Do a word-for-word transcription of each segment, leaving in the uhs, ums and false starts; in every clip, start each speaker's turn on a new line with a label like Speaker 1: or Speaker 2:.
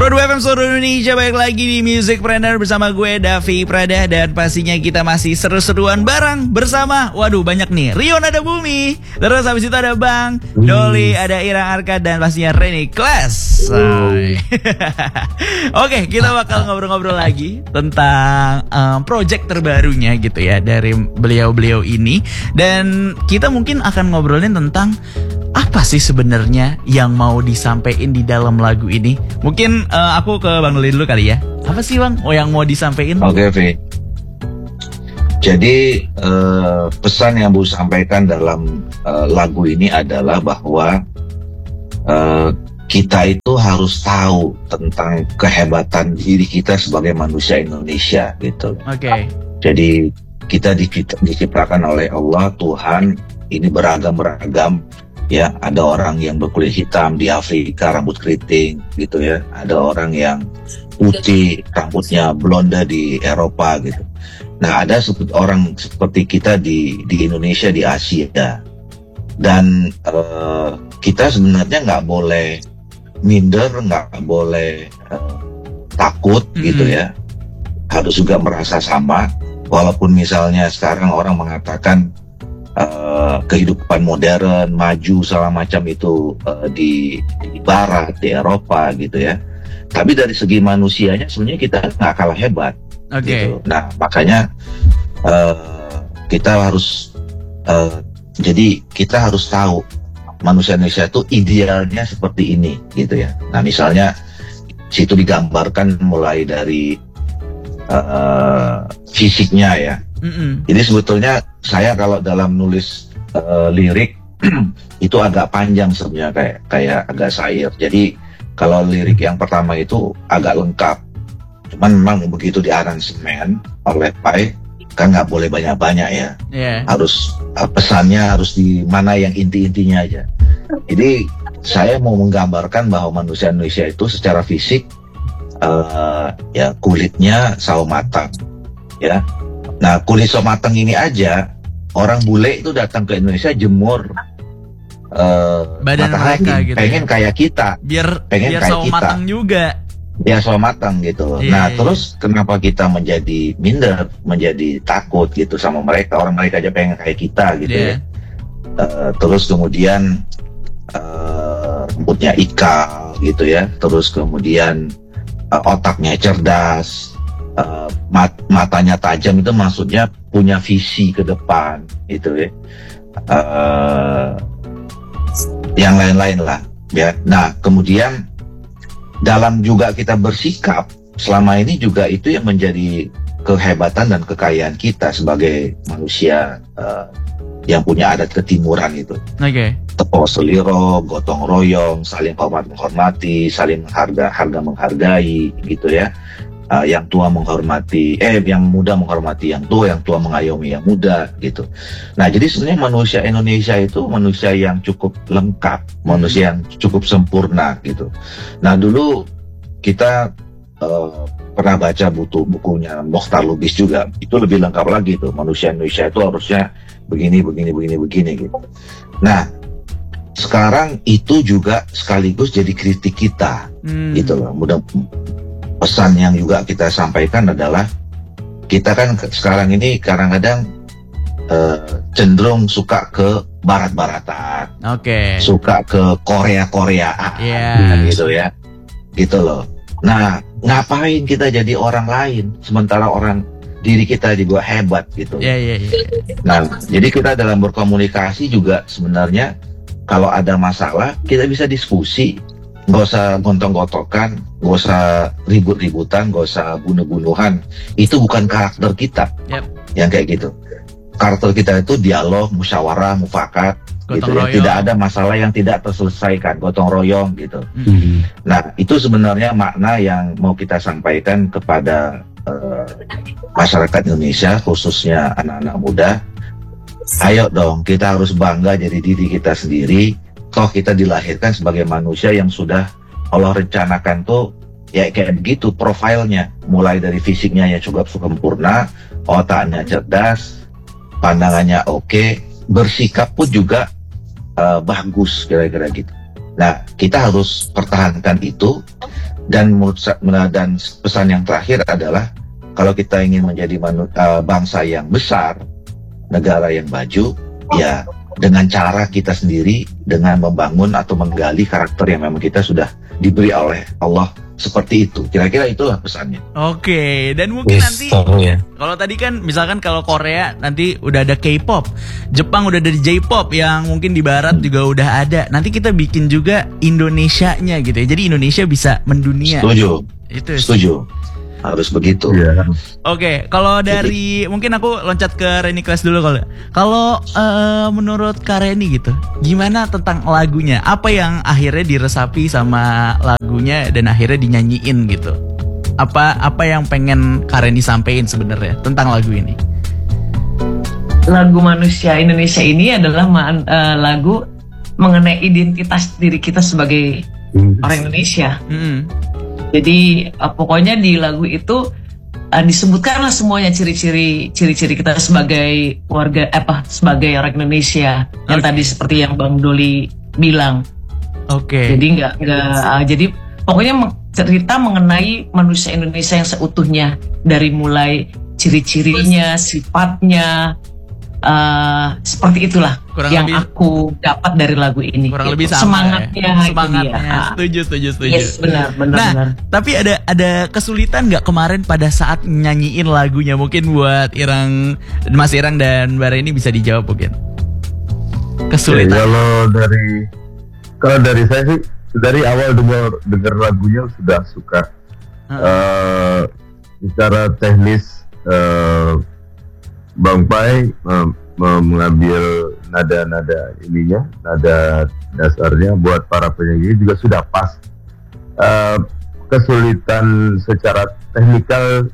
Speaker 1: Pro dua F M seluruh Indonesia, balik lagi di Musicpreneur bersama gue Davi Prada. Dan pastinya kita masih seru-seruan bareng bersama, waduh banyak nih, Rion ada Bumi, terus habis itu ada Bang Doli, ada Irang Arka, dan pastinya Reni Class. Oke, kita bakal ngobrol-ngobrol lagi tentang um, project terbarunya gitu ya dari beliau-beliau ini. Dan kita mungkin akan ngobrolin tentang apa sih sebenarnya yang mau disampaikan di dalam lagu ini. Mungkin uh, aku ke Bang Doli dulu kali ya. Apa sih Bang oh yang mau disampaikan?
Speaker 2: Oke, okay, V. Jadi uh, pesan yang Bu sampaikan dalam uh, lagu ini adalah bahwa uh, kita itu harus tahu tentang kehebatan diri kita sebagai manusia Indonesia gitu.
Speaker 1: Oke. Okay.
Speaker 2: Jadi kita diciptakan oleh Allah, Tuhan ini beragam-beragam. Ya, ada orang yang berkulit hitam di Afrika, rambut keriting gitu ya. Ada orang yang putih, rambutnya blonde di Eropa gitu. Nah, ada orang seperti kita di di Indonesia, di Asia. Dan uh, kita sebenarnya nggak boleh minder, nggak boleh uh, takut mm-hmm. gitu ya. Harus juga merasa sama. Walaupun misalnya sekarang orang mengatakan Uh, kehidupan modern, maju segala macam itu uh, di, di Barat, di Eropa gitu ya. Tapi dari segi manusianya sebenarnya kita nggak kalah hebat.
Speaker 1: Oke. Okay.
Speaker 2: Gitu. Nah makanya uh, kita harus uh, jadi kita harus tahu manusia Indonesia itu idealnya seperti ini gitu ya. Nah misalnya situ digambarkan mulai dari uh, fisiknya ya. Mm-mm. Jadi sebetulnya saya kalau dalam nulis uh, lirik itu agak panjang sebenarnya, kayak kayak agak syair. Jadi kalau lirik yang pertama itu agak lengkap. Cuman memang begitu diaransemen oleh Pai kan nggak boleh banyak-banyak ya. Yeah. Harus uh, pesannya harus di mana yang inti-intinya aja. Jadi saya mau menggambarkan bahwa manusia Indonesia itu secara fisik uh, ya kulitnya sawo matang ya. Nah kulit sawo matang ini aja orang bule itu datang ke Indonesia jemur uh,
Speaker 1: badan mereka gitu,
Speaker 2: pengen
Speaker 1: ya?
Speaker 2: Kayak kita,
Speaker 1: biar
Speaker 2: pengen
Speaker 1: biar
Speaker 2: kayak
Speaker 1: sawo
Speaker 2: kita.
Speaker 1: matang juga.
Speaker 2: Biar sawo matang gitu. Yeah, nah yeah. Terus kenapa kita menjadi minder, menjadi takut gitu sama mereka? Orang mereka aja pengen kayak kita gitu yeah. ya. Uh, terus kemudian uh, rambutnya ikal gitu ya. Terus kemudian uh, otaknya cerdas. Uh, mat, matanya tajam itu maksudnya punya visi ke depan gitu ya, uh, yang lain-lain lah ya. Nah kemudian dalam juga kita bersikap selama ini juga itu yang menjadi kehebatan dan kekayaan kita sebagai manusia uh, yang punya adat ketimuran itu. Oke. Okay. Tepo seliro, gotong royong, saling hormat menghormati, saling harga harga menghargai gitu ya. Uh, yang tua menghormati, eh yang muda menghormati yang tua, yang tua mengayomi yang muda gitu. Nah jadi sebenarnya manusia Indonesia itu manusia yang cukup lengkap, manusia yang cukup sempurna gitu. Nah dulu kita uh, pernah baca buku bukunya Mokhtar Lubis juga, itu lebih lengkap lagi tuh, manusia Indonesia itu harusnya begini begini begini begini gitu. Nah sekarang itu juga sekaligus jadi kritik kita hmm. gitu loh. Mudah pesan yang juga kita sampaikan adalah kita kan sekarang ini kadang-kadang uh, cenderung suka ke barat-baratan, okay. suka ke Korea-Koreaan, yeah. gitu ya, gitu loh. Nah, ngapain kita jadi orang lain sementara orang diri kita juga hebat gitu. Yeah, yeah, yeah. Nah, jadi kita dalam berkomunikasi juga sebenarnya kalau ada masalah kita bisa diskusi. Nggak usah gontong-gontokan, nggak usah ribut-ributan, nggak usah bunuh-bunuhan. Itu bukan karakter kita, yep. yang kayak gitu. Karakter kita itu dialog, musyawarah, mufakat, gitu ya. Tidak ada masalah yang tidak terselesaikan, gotong royong gitu. Mm-hmm. Nah itu sebenarnya makna yang mau kita sampaikan kepada uh, masyarakat Indonesia, khususnya anak-anak muda. Ayo dong, kita harus bangga jadi diri kita sendiri. Toh kita dilahirkan sebagai manusia yang sudah Allah rencanakan tuh ya kayak begitu profilnya, mulai dari fisiknya yang cukup sempurna, otaknya cerdas, pandangannya oke, bersikap pun juga uh, bagus kira-kira gitu. Nah kita harus pertahankan itu dan dan pesan yang terakhir adalah kalau kita ingin menjadi manu, uh, bangsa yang besar, negara yang maju, ya dengan cara kita sendiri, dengan membangun atau menggali karakter yang memang kita sudah diberi oleh Allah seperti itu. Kira-kira itulah pesannya.
Speaker 1: Oke, dan mungkin
Speaker 3: yes,
Speaker 1: nanti
Speaker 3: ya.
Speaker 1: Kalau tadi kan misalkan kalau Korea nanti udah ada K-pop, Jepang udah ada J-pop, yang mungkin di barat juga udah ada. Nanti kita bikin juga Indonesianya gitu ya. Jadi Indonesia bisa mendunia.
Speaker 2: Setuju.
Speaker 1: Itu
Speaker 2: setuju. Harus begitu.
Speaker 3: Yeah.
Speaker 1: Oke, kalau dari mungkin aku loncat ke Reni Class dulu kalau. Kalau uh, menurut Kak Reni gitu, gimana tentang lagunya? Apa yang akhirnya diresapi sama lagunya dan akhirnya dinyanyiin gitu? Apa apa yang pengen Kak Reni sampein sebenarnya tentang lagu ini?
Speaker 4: Lagu Manusia Indonesia ini adalah ma- uh, lagu mengenai identitas diri kita sebagai mm. orang Indonesia. Mm. Jadi uh, pokoknya di lagu itu uh, disebutkanlah semuanya ciri-ciri ciri-ciri kita sebagai warga apa sebagai orang Indonesia yang okay. tadi seperti yang Bang Doli bilang.
Speaker 1: Oke. Okay.
Speaker 4: Jadi nggak nggak uh, jadi pokoknya cerita mengenai manusia Indonesia yang seutuhnya dari mulai ciri-cirinya, sifatnya. Uh, seperti itulah kurang yang lebih, aku dapat dari lagu ini.
Speaker 1: Kurang gitu. Lebih sama
Speaker 4: semangatnya,
Speaker 1: ya. Semangatnya. Setuju, setuju, setuju.
Speaker 4: Yes, benar, benar,
Speaker 1: nah,
Speaker 4: benar.
Speaker 1: Tapi ada ada kesulitan nggak kemarin pada saat nyanyiin lagunya? Mungkin buat Irang, Mas Irang dan Mbak Reni bisa dijawab mungkin. Kesulitan.
Speaker 3: Ya, kalau dari kalau dari saya sih dari awal dengar dengar lagunya sudah suka. Hmm. Uh, secara teknis. Uh, Bang Pai uh, mengambil nada-nada ininya, nada dasarnya buat para penyanyi juga sudah pas. Uh, kesulitan secara teknikal,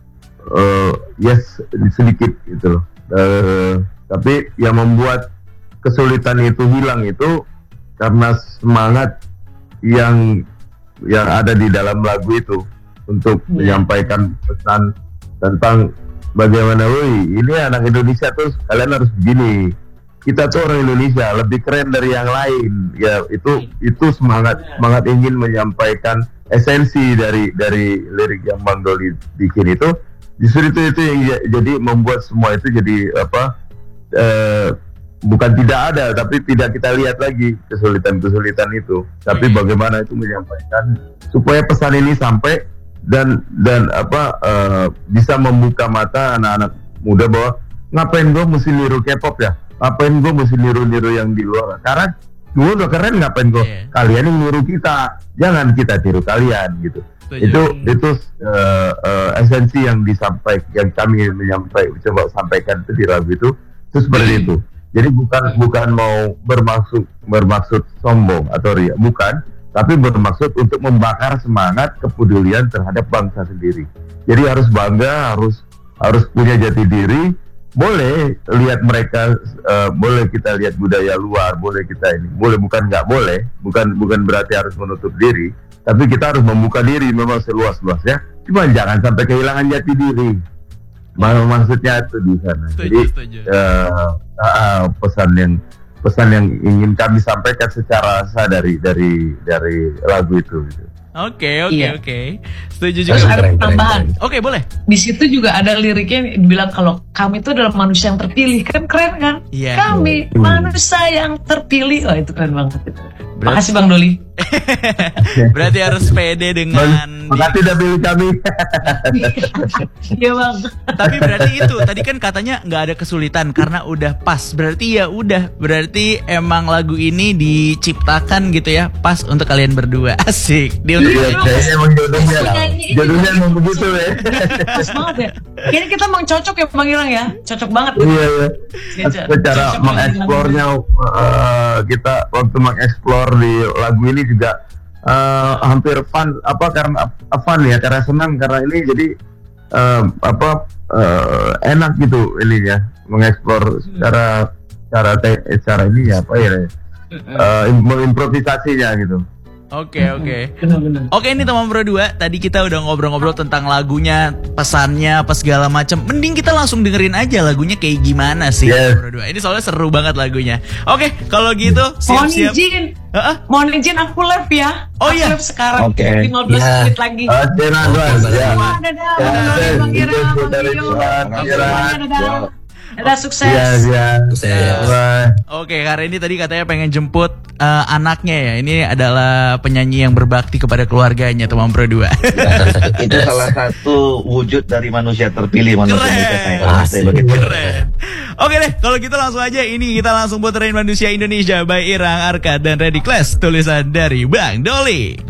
Speaker 3: uh, yes sedikit gitu loh. Uh, tapi yang membuat kesulitan itu hilang itu karena semangat yang yang ada di dalam lagu itu untuk yeah. menyampaikan pesan tentang bagaimana, woi, ini anak Indonesia tuh kalian harus begini. Kita tuh orang Indonesia lebih keren dari yang lain. Ya itu itu semangat semangat ingin menyampaikan esensi dari dari lirik yang Bang Doli bikin itu. Justru itu itu yang jadi membuat semua itu jadi apa? Eh, bukan tidak ada, tapi tidak kita lihat lagi kesulitan-kesulitan itu. Tapi bagaimana itu menyampaikan supaya pesan ini sampai dan dan apa uh, bisa membuka mata anak-anak muda bahwa ngapain gue mesti niru K-pop ya, ngapain gue mesti niru-niru yang di luar, karena gue udah keren, ngapain gue yeah. kalian yang niru kita, jangan kita tiru kalian gitu. Tujuh. itu itu uh, uh, esensi yang disampaikan, yang kami menyampaikan coba sampaikan itu di lagu itu itu seperti itu. Jadi bukan bukan mau bermaksud bermaksud sombong atau ria, bukan, tapi bermaksud untuk membakar semangat kepedulian terhadap bangsa sendiri. Jadi harus bangga, harus harus punya jati diri. Boleh lihat mereka, uh, boleh kita lihat budaya luar, boleh kita ini, boleh bukan nggak boleh, bukan bukan berarti harus menutup diri, tapi kita harus membuka diri memang seluas-luasnya. Cuma jangan sampai kehilangan jati diri. Mana maksudnya itu di sana.
Speaker 1: Setuju,
Speaker 3: Jadi
Speaker 1: setuju.
Speaker 3: Uh, uh, pesan yang pesan yang ingin kami sampaikan secara sah dari dari dari lagu itu gitu.
Speaker 1: Oke, oke,
Speaker 4: iya.
Speaker 1: oke. Setuju juga.
Speaker 4: Terus ada tambahan.
Speaker 1: Oke, boleh.
Speaker 4: Di situ juga ada liriknya bilang kalau kami itu adalah manusia yang terpilih. Kan keren kan?
Speaker 1: Iya.
Speaker 4: Kami hmm. manusia yang terpilih. Oh, itu keren banget itu.
Speaker 1: Berarti,
Speaker 4: makasih Bang Doli.
Speaker 1: Berarti harus pede dengan
Speaker 3: makasih udah pilih kami.
Speaker 4: Iya Bang.
Speaker 1: Tapi berarti itu tadi kan katanya nggak ada kesulitan karena udah pas. Berarti ya udah. Berarti emang lagu ini diciptakan gitu ya pas untuk kalian berdua. Asik. Dia untuk
Speaker 3: iya, kayaknya emang jodohnya jodohnya emang begitu ya.
Speaker 4: Pas banget ya. Kayaknya kita emang cocok ya Bang Irang ya. Cocok banget.
Speaker 3: Iya iya. Secara mengeksplornya uh, kita waktu mengeksplor di lagu ini juga uh, hampir fun apa karena fun ya, karena senang karena ini jadi uh, apa uh, enak gitu ini ya mengeksplor secara cara te- cara ini ya apa ya uh, improvisasinya gitu.
Speaker 1: Oke oke.
Speaker 4: Benar-benar.
Speaker 1: Oke, ini teman Pro dua. Tadi kita udah ngobrol-ngobrol tentang lagunya, pesannya, apa segala macam. Mending kita langsung dengerin aja lagunya kayak gimana sih,
Speaker 3: Yes.
Speaker 1: Pro dua. Ini soalnya seru banget lagunya. Oke, kalau gitu
Speaker 4: Mohon
Speaker 1: siap-siap.
Speaker 4: izin.
Speaker 1: Heeh.
Speaker 4: Mohon izin aku live ya.
Speaker 1: Oh,
Speaker 4: aku
Speaker 1: iya.
Speaker 4: live sekarang.
Speaker 2: Oke.
Speaker 4: lima belas
Speaker 5: Ya.
Speaker 4: menit lagi.
Speaker 3: Oke, Najwa. Ya.
Speaker 4: Wah, dadah.
Speaker 3: Ya,
Speaker 4: Bang Doli, Bang Ira,
Speaker 3: itu
Speaker 4: Bang
Speaker 3: dari
Speaker 4: Rio.
Speaker 3: Tuhan,
Speaker 4: Bang
Speaker 3: Ira.
Speaker 4: semuanya, dadah. Dadah, sukses.
Speaker 3: Iya, iya.
Speaker 5: Sukses.
Speaker 3: Bye.
Speaker 1: Oke, karena ini tadi katanya pengen jemput eh, anaknya ya. Ini adalah penyanyi yang berbakti kepada keluarganya, teman Pro dua.
Speaker 2: Itu salah satu wujud dari manusia terpilih, manusia
Speaker 1: Keren.
Speaker 2: Indonesia sayang.
Speaker 5: Asik.
Speaker 2: Saya begitu.
Speaker 1: Keren. Oke deh, kalau gitu langsung aja ini kita langsung puterin Manusia Indonesia by Irang, Arka, dan Ready Class, tulisan dari Bang Doli.